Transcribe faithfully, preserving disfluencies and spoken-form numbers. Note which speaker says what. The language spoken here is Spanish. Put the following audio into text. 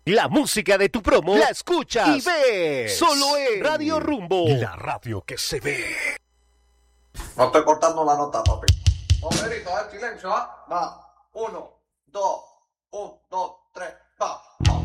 Speaker 1: La música de tu promo la escuchas y ves solo en Radio Rumbo, la radio que se ve.
Speaker 2: No estoy cortando la nota, papi. Hombrito, eh, silencio, ¿ah? Va. Uno, dos, un, dos, tres, va.